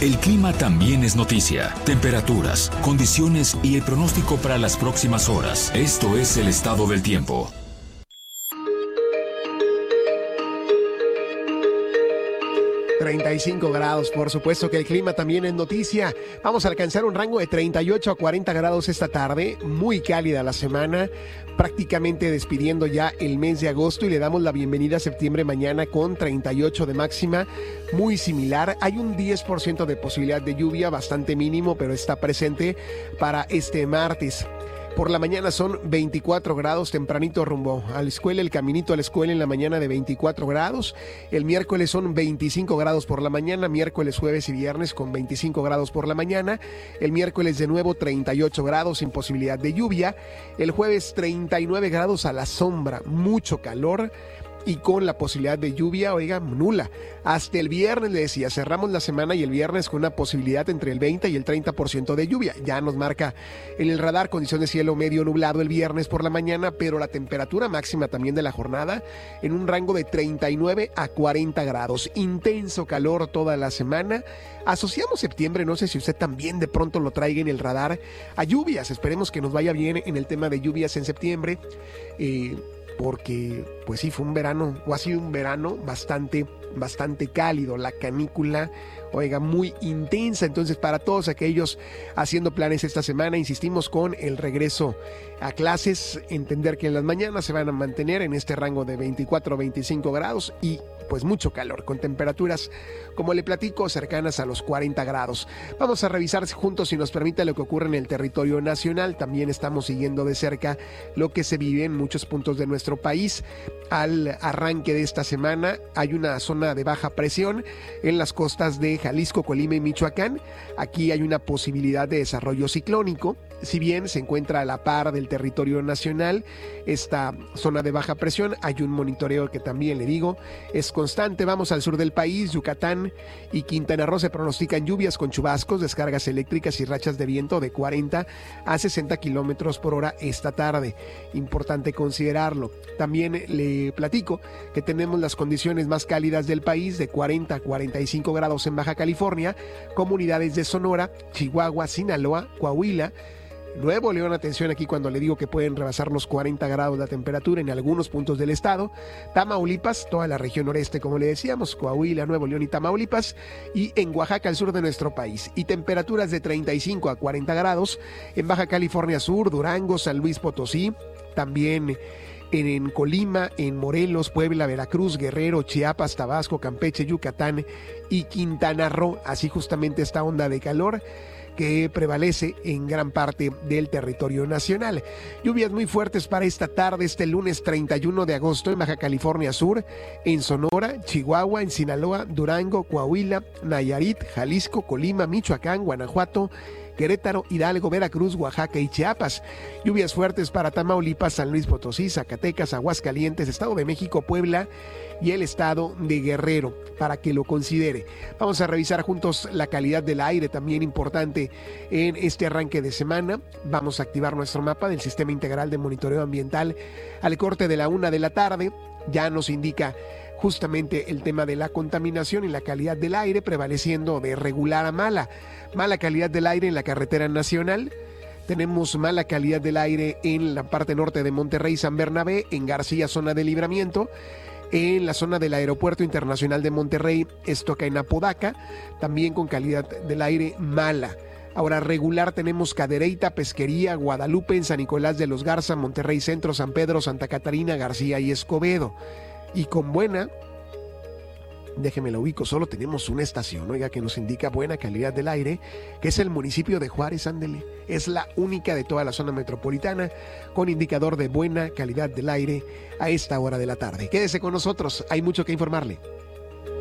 El clima también es noticia. Temperaturas, condiciones y el pronóstico para las próximas horas. Esto es el estado del tiempo. ...35 grados, por supuesto que el clima también es noticia. Vamos a alcanzar un rango de 38 a 40 grados esta tarde. Muy cálida la semana, prácticamente despidiendo ya el mes de agosto y le damos la bienvenida a septiembre mañana con 38 de máxima, muy similar. Hay un 10% de posibilidad de lluvia, bastante mínimo, pero está presente para este martes. Por la mañana son 24 grados, tempranito rumbo a la escuela, el caminito a la escuela en la mañana de 24 grados. El miércoles son 25 grados por la mañana, miércoles, jueves y viernes con 25 grados por la mañana. El miércoles de nuevo 38 grados sin posibilidad de lluvia. El jueves 39 grados a la sombra, mucho calor y con la posibilidad de lluvia, oiga, nula. Hasta el viernes, le decía, cerramos la semana y el viernes con una posibilidad entre el 20 y el 30% de lluvia. Ya nos marca en el radar condición de cielo medio nublado el viernes por la mañana, pero la temperatura máxima también de la jornada en un rango de 39 a 40 grados. Intenso calor toda la semana. Asociamos septiembre, no sé si usted también de pronto lo traiga en el radar, a lluvias. Esperemos que nos vaya bien en el tema de lluvias en septiembre. Porque pues sí, fue un verano, o ha sido un verano bastante cálido, la canícula, oiga, muy intensa. Entonces, para todos aquellos haciendo planes esta semana, insistimos con el regreso a clases, entender que en las mañanas se van a mantener en este rango de 24 a 25 grados y pues mucho calor, con temperaturas, como le platico, cercanas a los 40 grados. Vamos a revisar juntos, si nos permite, lo que ocurre en el territorio nacional. También estamos siguiendo de cerca lo que se vive en muchos puntos de nuestro país. Al arranque de esta semana hay una zona de baja presión en las costas de Jalisco, Colima y Michoacán. Aquí hay una posibilidad de desarrollo ciclónico. Si bien se encuentra a la par del territorio nacional, esta zona de baja presión, hay un monitoreo que también, le digo, es constante. Vamos al sur del país, Yucatán y Quintana Roo se pronostican lluvias con chubascos, descargas eléctricas y rachas de viento de 40 a 60 kilómetros por hora esta tarde. Importante considerarlo. También le platico que tenemos las condiciones más cálidas del país, de 40 a 45 grados en Baja California, comunidades de Sonora, Chihuahua, Sinaloa, Coahuila, Nuevo León. Atención aquí cuando le digo que pueden rebasar los 40 grados la temperatura en algunos puntos del estado. Tamaulipas, toda la región noreste, como le decíamos, Coahuila, Nuevo León y Tamaulipas, y en Oaxaca, al sur de nuestro país. Y temperaturas de 35 a 40 grados en Baja California Sur, Durango, San Luis Potosí, también en Colima, en Morelos, Puebla, Veracruz, Guerrero, Chiapas, Tabasco, Campeche, Yucatán y Quintana Roo. Así justamente esta onda de calor que prevalece en gran parte del territorio nacional. Lluvias muy fuertes para esta tarde, este lunes 31 de agosto en Baja California Sur, en Sonora, Chihuahua, en Sinaloa, Durango, Coahuila, Nayarit, Jalisco, Colima, Michoacán, Guanajuato, Querétaro, Hidalgo, Veracruz, Oaxaca y Chiapas. Lluvias fuertes para Tamaulipas, San Luis Potosí, Zacatecas, Aguascalientes, Estado de México, Puebla y el estado de Guerrero, para que lo considere. Vamos a revisar juntos la calidad del aire, también importante en este arranque de semana. Vamos a activar nuestro mapa del Sistema Integral de Monitoreo Ambiental al corte de la 1 de la tarde. Ya nos indica justamente el tema de la contaminación y la calidad del aire, prevaleciendo de regular a mala. Mala calidad del aire en la carretera nacional. Tenemos mala calidad del aire en la parte norte de Monterrey, San Bernabé, en García, zona de Libramiento. En la zona del Aeropuerto Internacional de Monterrey, esto acá en Apodaca, también con calidad del aire mala. Ahora, regular tenemos Cadereyta, Pesquería, Guadalupe, en San Nicolás de los Garza, Monterrey Centro, San Pedro, Santa Catarina, García y Escobedo. Y con buena, déjeme lo ubico, solo tenemos una estación, oiga, que nos indica buena calidad del aire, que es el municipio de Juárez, ándele. Es la única de toda la zona metropolitana con indicador de buena calidad del aire a esta hora de la tarde. Quédese con nosotros, hay mucho que informarle.